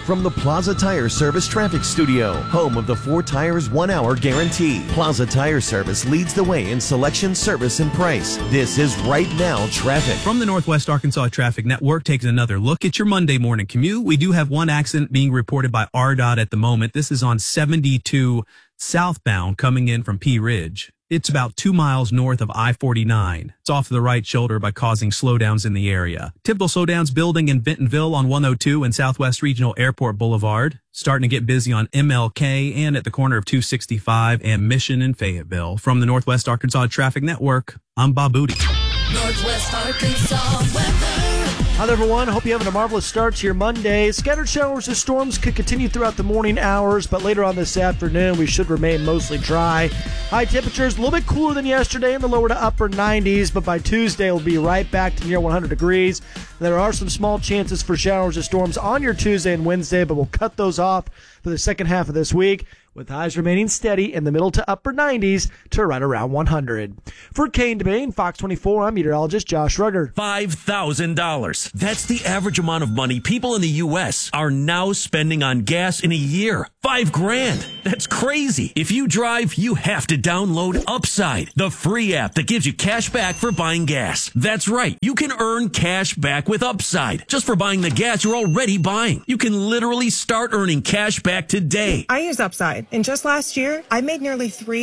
from the Plaza Tire Service Traffic Studio, home of the 4 tires 1 hour guarantee. Plaza Tire Service leads the way in selection, service, and price. This is Right Now Traffic. From the Northwest Arkansas Traffic Network, taking another look at your Monday morning commute. We do have one accident being reported by RDOT at the moment. This is on 72 southbound coming in from Pea Ridge. It's about 2 miles north of I-49. It's off the right shoulder by causing slowdowns in the area. Typical slowdowns building in Bentonville on 102 and Southwest Regional Airport Boulevard. Starting to get busy on MLK and at the corner of 265 and Mission in Fayetteville. From the Northwest Arkansas Traffic Network, I'm Bob Booty. Northwest Arkansas weather. Hi there, everyone. Hope you're having a marvelous start to your Monday. Scattered showers and storms could continue throughout the morning hours, but later on this afternoon, we should remain mostly dry. High temperatures a little bit cooler than yesterday in the lower to upper 90s, but by Tuesday, we'll be right back to near 100 degrees. There are some small chances for showers and storms on your Tuesday and Wednesday, but we'll cut those off for the second half of this week, with highs remaining steady in the middle to upper 90s to right around 100. For Kane DeBay and Fox 24, I'm meteorologist Josh Rugger. $5,000. That's the average amount of money people in the U.S. are now spending on gas in a year. $5,000. That's crazy. If you drive, you have to download Upside, the free app that gives you cash back for buying gas. That's right. You can earn cash back with Upside just for buying the gas you're already buying. You can literally start earning cash back today. I use Upside, and just last year, I made nearly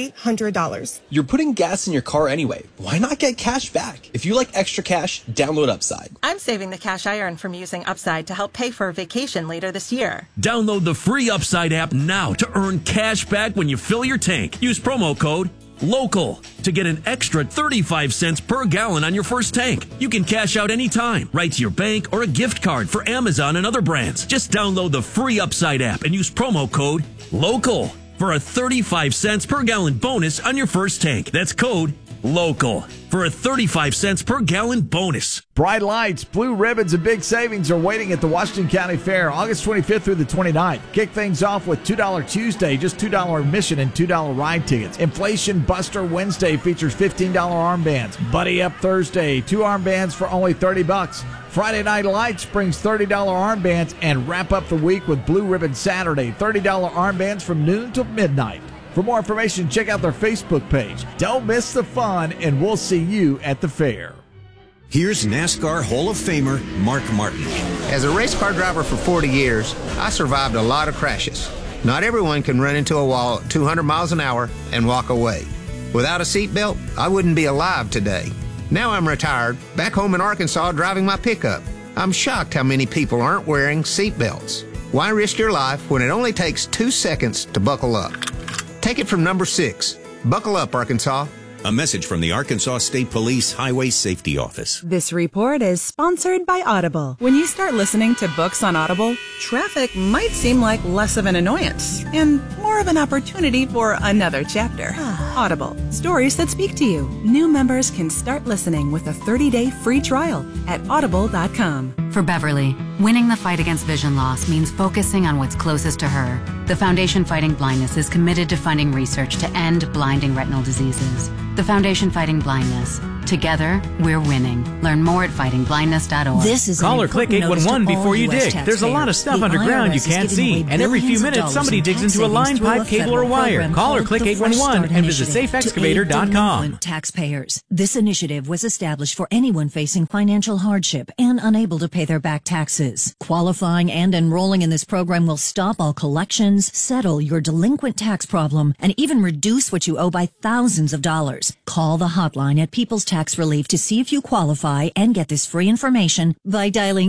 $300. You're putting gas in your car anyway. Why not get cash back? If you like extra cash, download Upside. I'm saving the cash I earn from using Upside to help pay for a vacation later this year. Download the free Upside app now to earn cash back when you fill your tank. Use promo code LOCAL to get an extra 35 cents per gallon on your first tank. You can cash out anytime, right to your bank or a gift card for Amazon and other brands. Just download the free Upside app and use promo code LOCAL for a 35 cents per gallon bonus on your first tank. That's code LOCAL for a 35 cents per gallon bonus. Bright lights, blue ribbons, and big savings are waiting at the Washington County Fair August 25th through the 29th. Kick things off with $2 Tuesday, just $2 admission and $2 ride tickets. Inflation Buster Wednesday features $15 armbands. Buddy Up Thursday, 2 armbands for only $30. Friday Night Lights brings $30 armbands, and wrap up the week with Blue Ribbon Saturday, $30 armbands from noon till midnight. For more information, check out their Facebook page. Don't miss the fun, and we'll see you at the fair. Here's NASCAR Hall of Famer Mark Martin. As a race car driver for 40 years, I survived a lot of crashes. Not everyone can run into a wall at 200 miles an hour and walk away. Without a seatbelt, I wouldn't be alive today. Now I'm retired, back home in Arkansas driving my pickup. I'm shocked how many people aren't wearing seatbelts. Why risk your life when it only takes 2 seconds to buckle up? Take it from number 6. Buckle up, Arkansas. A message from the Arkansas State Police Highway Safety Office. This report is sponsored by Audible. When you start listening to books on Audible, traffic might seem like less of an annoyance and more of an opportunity for another chapter. Audible, stories that speak to you. New members can start listening with a 30-day free trial at audible.com. For Beverly, winning the fight against vision loss means focusing on what's closest to her. The Foundation Fighting Blindness is committed to funding research to end blinding retinal diseases. The Foundation Fighting Blindness. Together, we're winning. Learn more at fightingblindness.org. This is call or click 811 before you dig. There's a lot of stuff underground you can't see, and every few minutes somebody digs into a line, pipe, cable, or wire. Call or click 811 and visit safeexcavator.com. Taxpayers. This initiative was established for anyone facing financial hardship and unable to pay their back taxes. Qualifying and enrolling in this program will stop all collections, settle your delinquent tax problem, and even reduce what you owe by thousands of dollars. Call the hotline at People's Tax Relief to see if you qualify and get this free information by dialing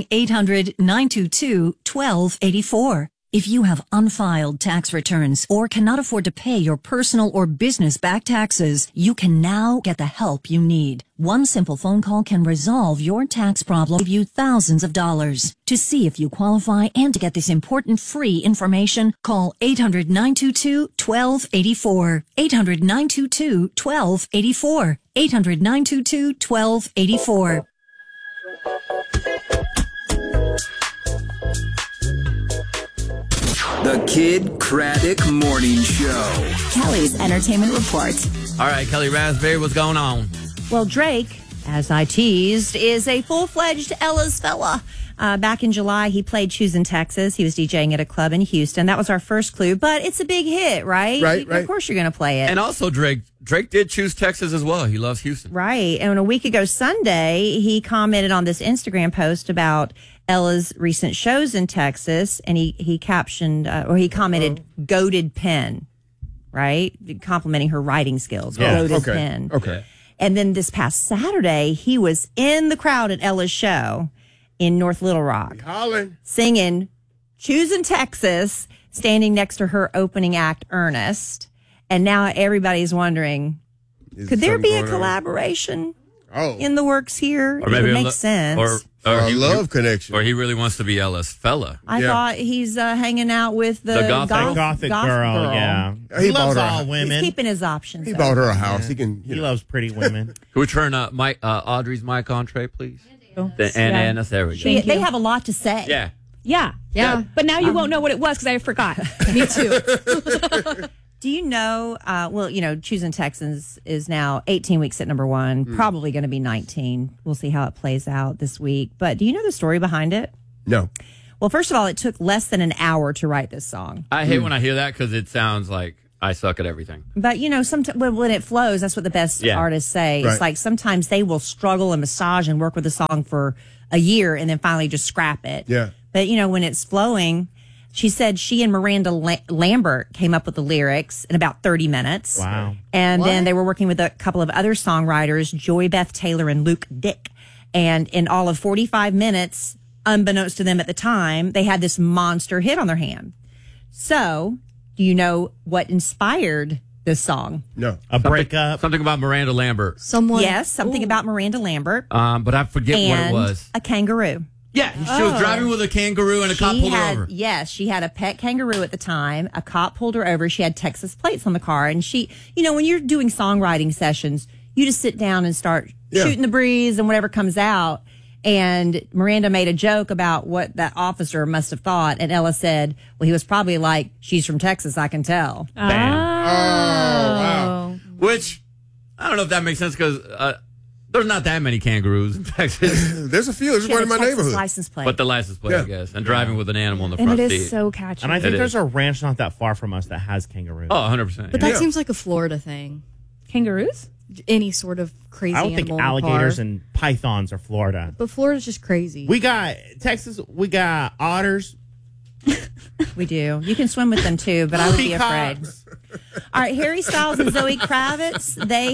800-922-1284. If you have unfiled tax returns or cannot afford to pay your personal or business back taxes, you can now get the help you need. One simple phone call can resolve your tax problem, save you thousands of dollars. To see if you qualify and to get this important free information, call 800-922-1284. 800-922-1284. 800-922-1284. The Kid Craddock Morning Show. Kelly's Entertainment Report. All right, Kelly Raspberry, what's going on? Well, Drake, as I teased, is a full-fledged Ella's fella. Back in July, he played Choosing Texas. He was DJing at a club in Houston. That was our first clue, but it's a big hit, right? Right. Of course you're going to play it. And also Drake did choose Texas as well. He loves Houston. Right. And a week ago Sunday, he commented on this Instagram post about Ella's recent shows in Texas, and he captioned, or he commented, goated pen, right? Complimenting her writing skills. Yeah. Goated pen. Okay. And then this past Saturday, he was in the crowd at Ella's show in North Little Rock, singing Choosing Texas, standing next to her opening act, Ernest. And now everybody's wondering, could there be a collaboration in the works here? Or maybe it would make sense. Or a love connection. Or he really wants to be Ella's fella. I thought he's hanging out with the gothic girl. Yeah, He loves bought her all women. He's keeping his options. He bought her a house. He loves pretty women. Can we turn Audrey's mic on, Trey, please? And there we go. They have a lot to say. Yeah. Yeah. But now you won't know what it was because I forgot. Me too. Do you know, Choosing Texans is now 18 weeks at number one, probably going to be 19. We'll see how it plays out this week. But do you know the story behind it? No. Well, first of all, it took less than an hour to write this song. I hate when I hear that because it sounds like I suck at everything. But, sometimes when it flows, that's what the best artists say. Right. It's like sometimes they will struggle and massage and work with a song for a year and then finally just scrap it. Yeah. But, when it's flowing, she said she and Miranda Lambert came up with the lyrics in about 30 minutes. Wow. And then they were working with a couple of other songwriters, Joy Beth Taylor and Luke Dick. And in all of 45 minutes, unbeknownst to them at the time, they had this monster hit on their hand. So, do you know what inspired this song? No. A breakup. Something about Miranda Lambert. Yes, something about Miranda Lambert. But I forget what it was. A kangaroo. Yeah, she was driving with a kangaroo and a cop pulled her over. Yes, she had a pet kangaroo at the time. A cop pulled her over. She had Texas plates on the car. And she, when you're doing songwriting sessions, you just sit down and start shooting the breeze and whatever comes out. And Miranda made a joke about what that officer must have thought. And Ella said, well, he was probably like, she's from Texas, I can tell. Bam. Oh, wow. Which, I don't know if that makes sense because there's not that many kangaroos in Texas. There's a few. There's one in my neighborhood. License plate. But the license plate, I guess. And driving with an animal in the front seat. And it is so catchy. And I think there's a ranch not that far from us that has kangaroos. Oh, 100%. But that seems like a Florida thing. Kangaroos? Any sort of crazy I don't think alligators and pythons are Florida. But Florida's just crazy. We got Texas. We got otters. We do. You can swim with them too, but I would be afraid. All right, Harry Styles and Zoe Kravitz.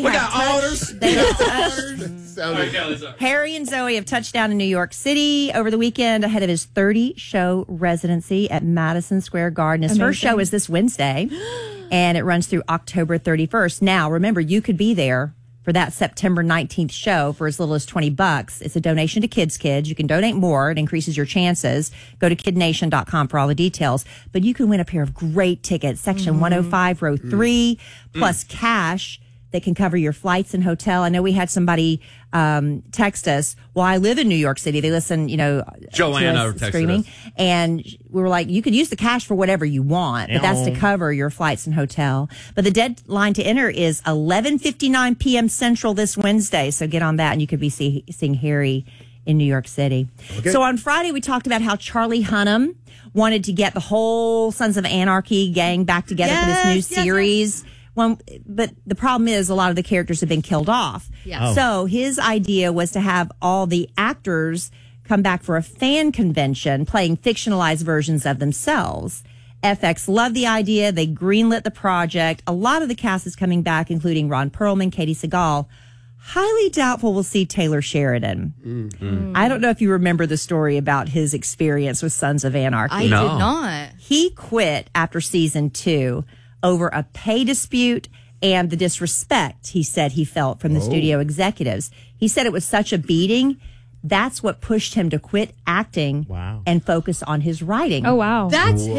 Harry and Zoe have touched down in New York City over the weekend ahead of his 30-show residency at Madison Square Garden. His first show is this Wednesday, and it runs through October 31st. Now, remember, you could be there for that September 19th show for as little as $20. It's a donation to Kids. You can donate more. It increases your chances. Go to kidnation.com for all the details. But you can win a pair of great tickets, section 105, row 3, plus cash that can cover your flights and hotel. I know we had somebody text us, well, I live in New York City. They listen, Joanna to us streaming. And we were like, you could use the cash for whatever you want, but that's to cover your flights and hotel. But the deadline to enter is 11:59 p.m. Central this Wednesday. So get on that and you could be seeing Harry in New York City. Okay. So on Friday, we talked about how Charlie Hunnam wanted to get the whole Sons of Anarchy gang back together for this new series. But the problem is a lot of the characters have been killed off. Yeah. Oh. So his idea was to have all the actors come back for a fan convention playing fictionalized versions of themselves. FX loved the idea. They greenlit the project. A lot of the cast is coming back, including Ron Perlman, Katie Sagal. Highly doubtful we'll see Taylor Sheridan. Mm-hmm. I don't know if you remember the story about his experience with Sons of Anarchy. I did not. He quit after season 2 over a pay dispute and the disrespect he said he felt from the studio executives. He said it was such a beating. That's what pushed him to quit acting and focus on his writing. Oh, wow. That's him?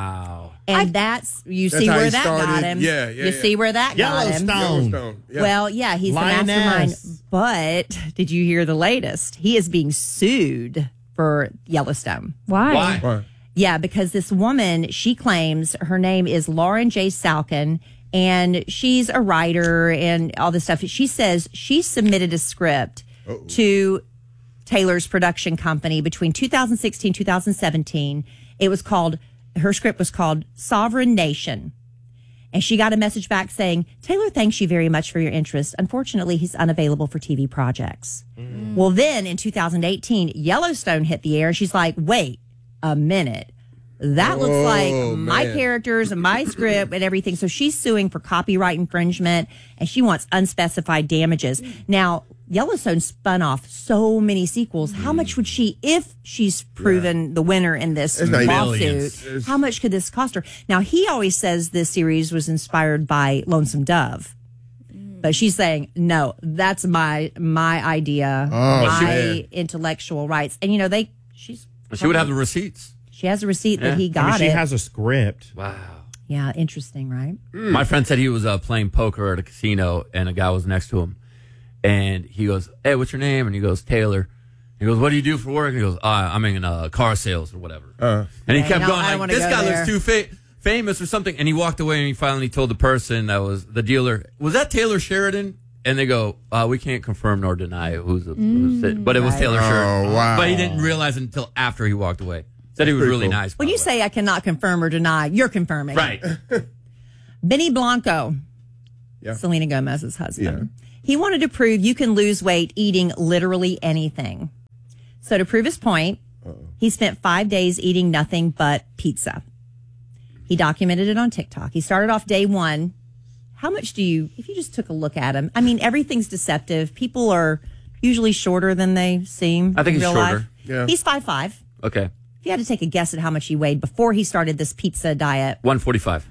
And you see where that got him. Yeah. You see where that got him. Yellowstone. Yeah. Well, yeah, he's Lioness. the mastermind. But did you hear the latest? He is being sued for Yellowstone. Why? Yeah, because this woman, she claims her name is Lauren J. Salkin, and she's a writer and all this stuff. She says she submitted a script to Taylor's production company between 2016 2017. Her script was called Sovereign Nation. And she got a message back saying, Taylor thanks you very much for your interest. Unfortunately, he's unavailable for TV projects. Well, then in 2018, Yellowstone hit the air. And she's like, wait a minute. That looks like my characters and my script and everything. So she's suing for copyright infringement and she wants unspecified damages. Now, Yellowstone spun off so many sequels. How much would she, if she's proven the winner in this lawsuit, how much could this cost her? Now, he always says this series was inspired by Lonesome Dove. But she's saying, no, that's my idea, my intellectual rights. And, she would have the receipts. She has a receipt that he got she has a script. Wow. Yeah, interesting, right? My friend said he was playing poker at a casino, and a guy was next to him. And he goes, hey, what's your name? And he goes, Taylor. He goes, what do you do for work? And he goes, I'm in car sales or whatever. And he kept going, like, this guy looks too famous or something. And he walked away, and he finally told the person that was the dealer, was that Taylor Sheridan? And they go, we can't confirm nor deny who's it. But it was Taylor Sheridan. Oh, wow. But he didn't realize it until after he walked away. Said he was really nice. When you say I cannot confirm or deny, you're confirming. Right. Benny Blanco, Selena Gomez's husband. He wanted to prove you can lose weight eating literally anything. So to prove his point, he spent 5 days eating nothing but pizza. He documented it on TikTok. He started off day one. How much if you just took a look at him, I mean, everything's deceptive. People are usually shorter than they seem. I think in he's real shorter. life. Yeah. He's 5'5". Okay. If you had to take a guess at how much he weighed before he started this pizza diet. 145.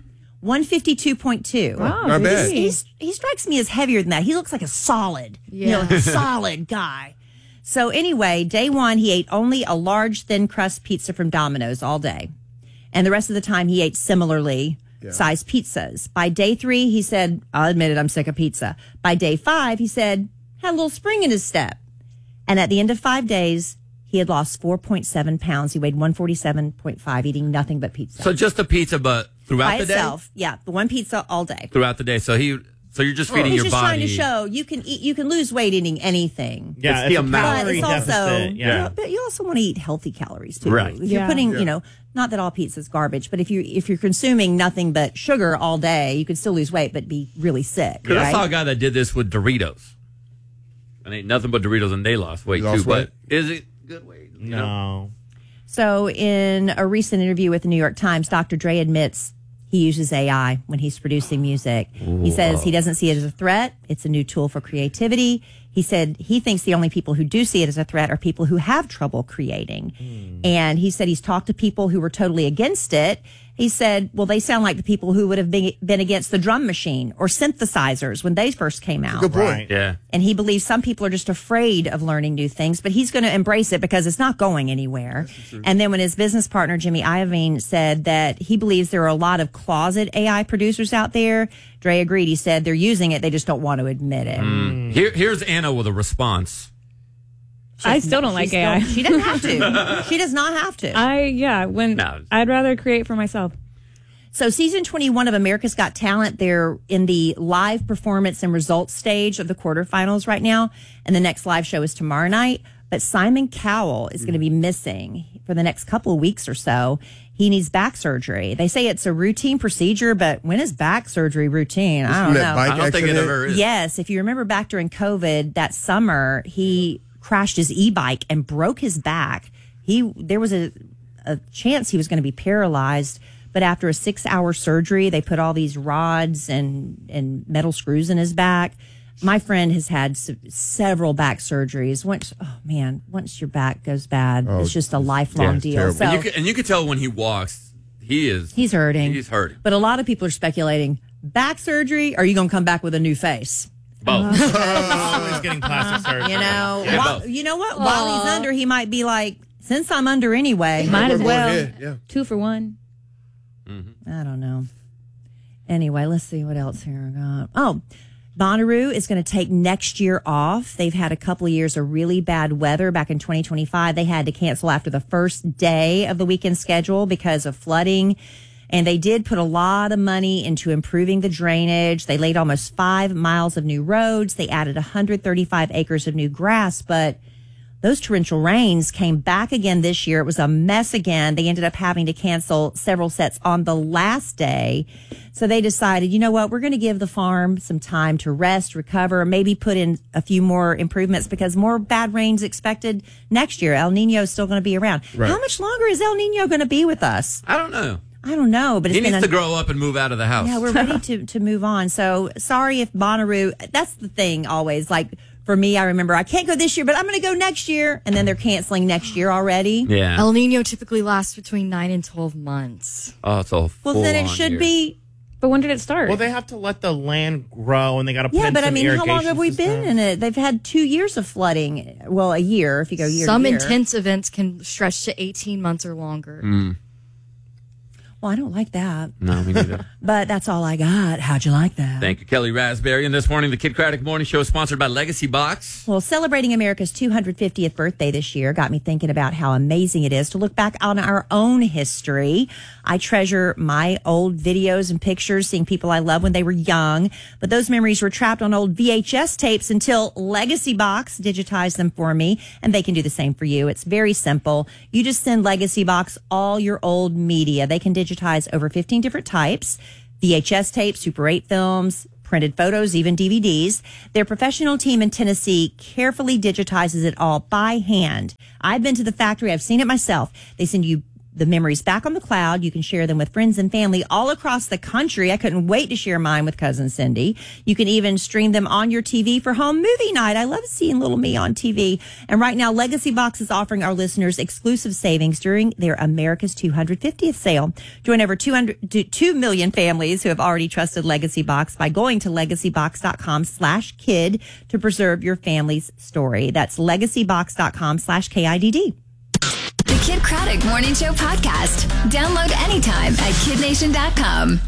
152.2. Wow, not bad. He strikes me as heavier than that. He looks like a solid, solid guy. So anyway, day one, he ate only a large thin crust pizza from Domino's all day. And the rest of the time he ate similarly sized pizzas. By day 3, he said, I'll admit it, I'm sick of pizza. By day 5, he said, had a little spring in his step. And at the end of 5 days, he had lost 4.7 pounds. He weighed 147.5, eating nothing but pizza. So just a pizza, but throughout by the itself, day? Yeah, the one pizza all day. Throughout the day. So you're just feeding your body. He's just trying to show you can lose weight eating anything. Yeah, it's the amount. But it's also, deficit, but you also want to eat healthy calories too. Right. If you're putting, not that all pizza is garbage, but if you're consuming nothing but sugar all day, you could still lose weight but be really sick. Because right? I saw a guy that did this with Doritos. And ate nothing but Doritos, and they lost weight too. weight? But is it good weight? No. So in a recent interview with the New York Times, Dr. Dre admits he uses AI when he's producing music. He says he doesn't see it as a threat. It's a new tool for creativity. He said he thinks the only people who do see it as a threat are people who have trouble creating. And he said he's talked to people who were totally against it. He said, well, they sound like the people who would have been against the drum machine or synthesizers when they first came out. Good point. Right. Yeah. And he believes some people are just afraid of learning new things, but he's going to embrace it because it's not going anywhere. And then when his business partner, Jimmy Iovine, said that he believes there are a lot of closet AI producers out there, Dre agreed. He said they're using it, they just don't want to admit it. Here's Anna with a response. I still don't like AI. She doesn't have to. She does not have to. I'd rather create for myself. So season 21 of America's Got Talent, they're in the live performance and results stage of the quarterfinals right now. And the next live show is tomorrow night. But Simon Cowell is going to be missing for the next couple of weeks or so. He needs back surgery. They say it's a routine procedure, but when is back surgery routine? I don't know. I don't think it ever is. Yes. If you remember back during COVID that summer, he crashed his e-bike and broke his back. There was a chance he was going to be paralyzed. But after a 6-hour surgery, they put all these rods and metal screws in his back. My friend has had several back surgeries. Once your back goes bad, it's just a lifelong deal. So, and you can tell when he walks, he's hurting. He's hurting. But a lot of people are speculating, back surgery, or are you going to come back with a new face? Both. Always getting plastic surgery. You know what? While he's under, he might be like, since I'm under anyway. Might as well. 2 for 1. I don't know. Anyway, let's see what else here I got. Oh, Bonnaroo is going to take next year off. They've had a couple of years of really bad weather. Back in 2025, they had to cancel after the first day of the weekend schedule because of flooding. And they did put a lot of money into improving the drainage. They laid almost 5 miles of new roads. They added 135 acres of new grass, but those torrential rains came back again this year. It was a mess again. They ended up having to cancel several sets on the last day. So they decided, you know what, we're going to give the farm some time to rest, recover, maybe put in a few more improvements because more bad rain's expected next year. El Nino is still going to be around. Right. How much longer is El Nino going to be with us? I don't know. But he needs to grow up and move out of the house. Yeah, we're ready to move on. So sorry if Bonnaroo, that's the thing always. Like for me, I remember I can't go this year, but I'm going to go next year. And then they're canceling next year already. Yeah. El Nino typically lasts between 9 and 12 months. Oh, it's all well, then it should be. But when did it start? Well, they have to let the land grow, and they got to put in but some I mean, how long irrigation have we been in it? They've had 2 years of flooding. Well, a year if you go year Some to year. intense events can stretch to 18 months or longer. Well, I don't like that. No, me neither. But that's all I got. How'd you like that? Thank you, Kelly Raspberry. And this morning, the Kid Craddock Morning Show is sponsored by Legacy Box. Well, celebrating America's 250th birthday this year got me thinking about how amazing it is to look back on our own history. I treasure my old videos and pictures, seeing people I love when they were young. But those memories were trapped on old VHS tapes until Legacy Box digitized them for me. And they can do the same for you. It's very simple. You just send Legacy Box all your old media. They can digitize over 15 different types. VHS tapes, Super 8 films, printed photos, even DVDs. Their professional team in Tennessee carefully digitizes it all by hand. I've been to the factory. I've seen it myself. They send you the memories back on the cloud. You can share them with friends and family all across the country. I couldn't wait to share mine with cousin Cindy. You can even stream them on your TV for home movie night. I love seeing little me on TV. And right now, Legacy Box is offering our listeners exclusive savings during their America's 250th sale. Join over 2 million families who have already trusted Legacy Box by going to legacybox.com/kid to preserve your family's story. That's legacybox.com/KIDD. The Kid Craddock Morning Show podcast. Download anytime at kidnation.com.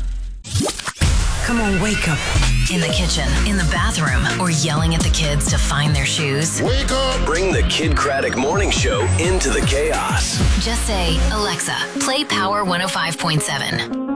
Come on, wake up. In the kitchen, in the bathroom, or yelling at the kids to find their shoes. Wake up! Bring the Kid Craddock Morning Show into the chaos. Just say, Alexa, play Power 105.7.